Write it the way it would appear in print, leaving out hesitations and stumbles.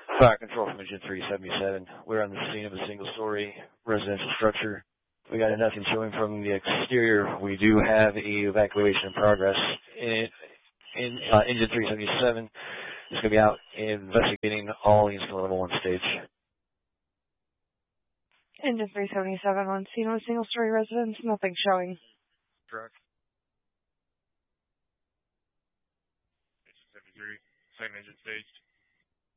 Fire control from Engine 377. We're on the scene of a single-story residential structure. We got nothing showing from the exterior. We do have evacuation in progress. Engine 377 is going to be out investigating all units to level 1 stage. Engine 377 on scene of a single-story residence. Nothing showing. Correct. Engine 73, second engine staged.